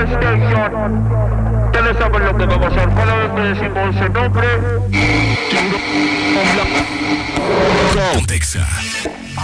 Station. Ustedes saben lo que vamos a hacer. Cada vez que decimos ese nombre, Pontexa.